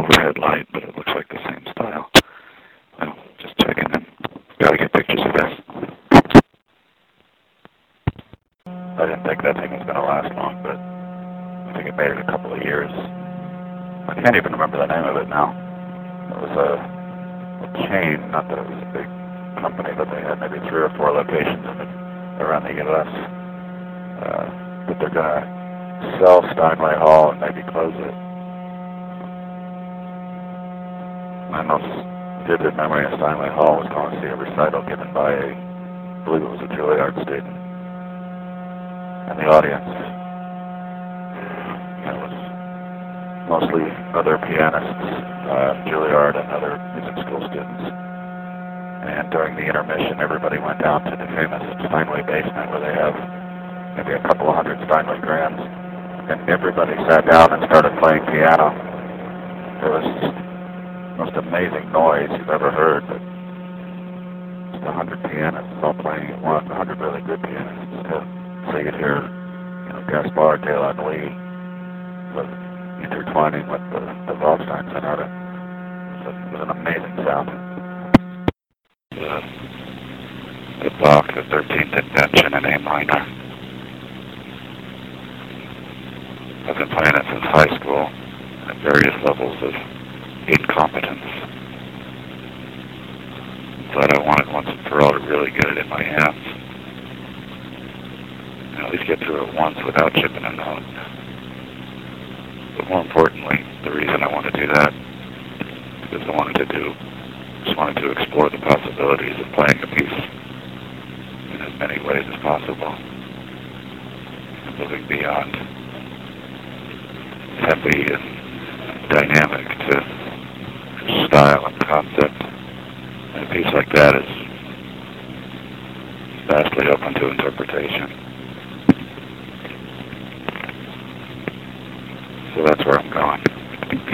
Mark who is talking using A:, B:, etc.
A: overhead light, but it looks like the same style. Well, just checking in. Gotta get pictures of this. I didn't think that thing was going to last long, but I think it made it a couple of years. I can't even remember the name of it now. It was a chain, not that it was a big company, but they had maybe 3 or 4 locations around the U.S. But they're going to sell Steinway Hall and maybe close it. My most vivid memory of Steinway Hall was going to see a recital given by I believe it was a Juilliard student. And the audience, was mostly other pianists, Juilliard and other music school students. And during the intermission, everybody went down to the famous Steinway basement where they have maybe a couple of hundred Steinway grands. And everybody sat down and started playing piano. It was the most amazing noise you've ever heard, but just 100 pianists all playing at once, 100 really good pianists too. So you'd hear, Gaspard de la Nuit was intertwining with the Waldstein Sonata. It was an amazing sound. The Bach, the 13th Invention in A minor. I've been playing it since high school at various levels of incompetence. But I wanted once and for all to really get it in my hands. And at least get through it once without chipping a note. But more importantly, the reason I want to do that is because I just wanted to explore the possibilities of playing a piece in as many ways as possible. And moving beyond heavy and dynamic to style and concept. And a piece like that is vastly open to interpretation. So that's where I'm going.